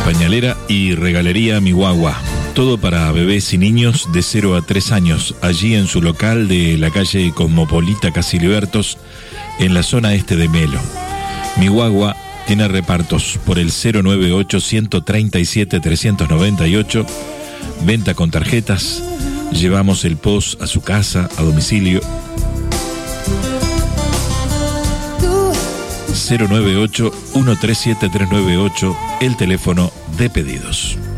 pañalera y regalería Mi Guagua. Todo para bebés y niños de 0 a 3 años, allí en su local de la calle Cosmopolita Casilibertos, en la zona este de Melo. Mi Guagua tiene repartos por el 098-137-398, venta con tarjetas, llevamos el post a su casa, a domicilio. 098-137-398, el teléfono de pedidos.